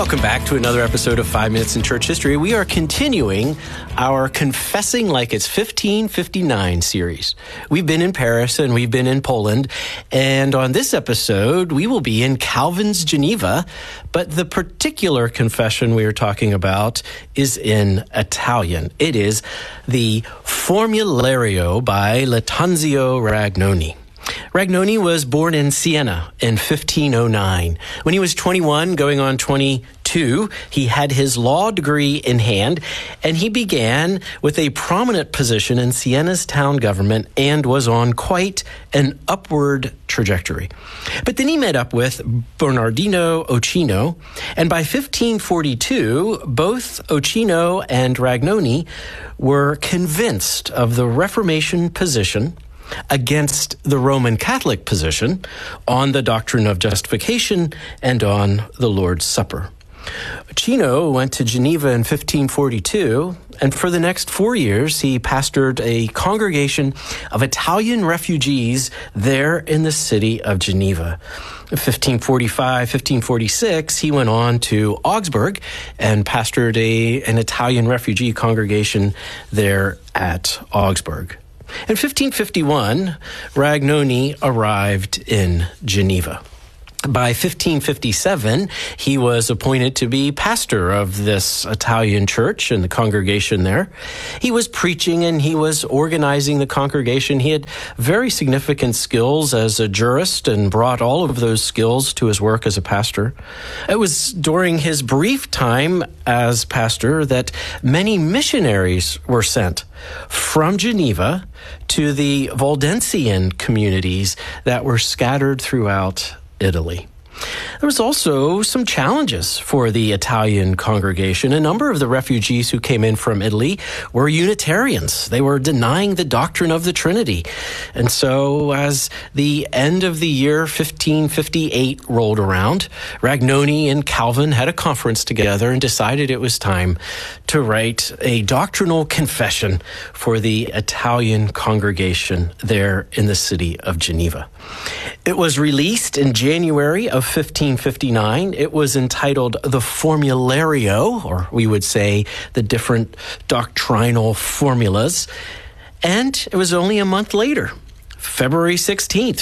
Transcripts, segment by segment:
Welcome back to another episode of 5 Minutes in Church History. We are continuing our Confessing Like It's 1559 series. We've been in Paris and we've been in Poland, and on this episode, we will be in Calvin's Geneva, but the particular confession we are talking about is in Italian. It is the Formulario by Lattanzio Ragnoni. Ragnoni was born in Siena in 1509. When he was 21, going on 22, he had his law degree in hand, and he began with a prominent position in Siena's town government and was on quite an upward trajectory. But then he met up with Bernardino Ochino, and by 1542, both Ochino and Ragnoni were convinced of the Reformation position against the Roman Catholic position on the doctrine of justification and on the Lord's Supper. Ochino went to Geneva in 1542, and for the next 4 years, he pastored a congregation of Italian refugees there in the city of Geneva. In 1545, 1546, he went on to Augsburg and pastored an Italian refugee congregation there at Augsburg. In 1551, Ragnoni arrived in Geneva. By 1557, he was appointed to be pastor of this Italian church and the congregation there. He was preaching and he was organizing the congregation. He had very significant skills as a jurist and brought all of those skills to his work as a pastor. It was during his brief time as pastor that many missionaries were sent from Geneva to the Waldensian communities that were scattered throughout Italy. There was also some challenges for the Italian congregation. A number of the refugees who came in from Italy were Unitarians. They were denying the doctrine of the Trinity. And so as the end of the year 1558 rolled around, Ragnoni and Calvin had a conference together and decided it was time to write a doctrinal confession for the Italian congregation there in the city of Geneva. It was released in January of 1559. It was entitled The Formulario, or we would say the different doctrinal formulas. And it was only a month later, February 16th,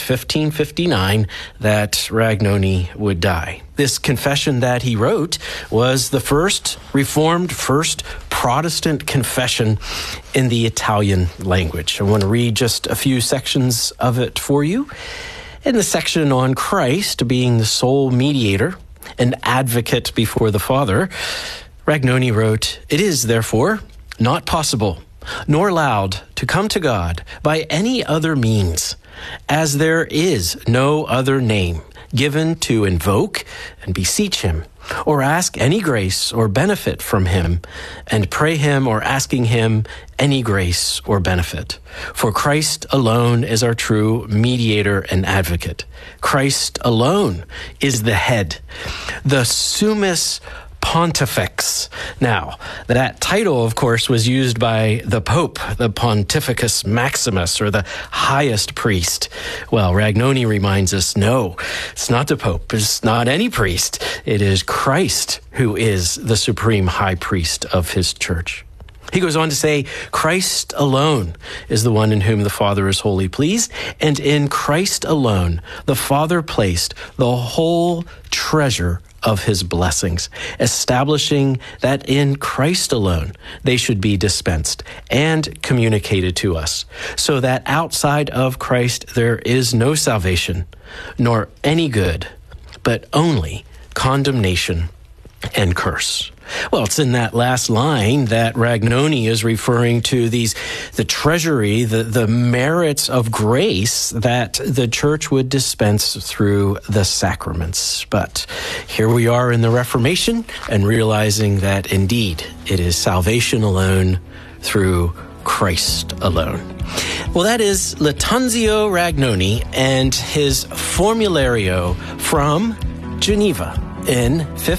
1559, that Ragnoni would die. This confession that he wrote was the first Reformed, first Protestant confession in the Italian language. I want to read just a few sections of it for you. In the section on Christ being the sole mediator and advocate before the Father, Ragnoni wrote, "It is, therefore, not possible nor allowed to come to God by any other means, as there is no other name given to invoke and beseech him, or ask any grace or benefit from him, and pray him or asking him any grace or benefit. For Christ alone is our true mediator and advocate. Christ alone is the head, the summus Pontifex." Now, that title, of course, was used by the Pope, the Pontificus Maximus, or the highest priest. Well, Ragnoni reminds us, no, it's not the Pope, it's not any priest. It is Christ who is the supreme high priest of his church. He goes on to say, Christ alone is the one in whom the Father is wholly pleased, and in Christ alone the Father placed the whole treasure of his blessings, establishing that in Christ alone they should be dispensed and communicated to us, so that outside of Christ there is no salvation, nor any good, but only condemnation and curse. Well, it's in that last line that Ragnoni is referring to the treasury, the merits of grace that the church would dispense through the sacraments. But here we are in the Reformation and realizing that indeed it is salvation alone through Christ alone. Well, that is Lattanzio Ragnoni and his Formulario from Geneva in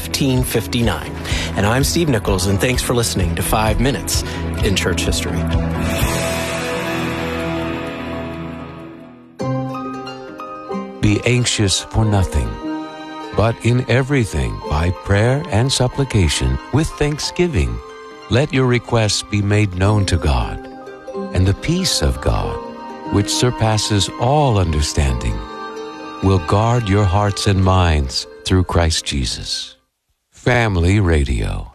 1559. And I'm Steve Nichols, and thanks for listening to 5 Minutes in Church History. Be anxious for nothing, But in everything, by prayer and supplication, with thanksgiving, let your requests be made known to God. And the peace of God, which surpasses all understanding, will guard your hearts and minds through Christ Jesus. Family Radio.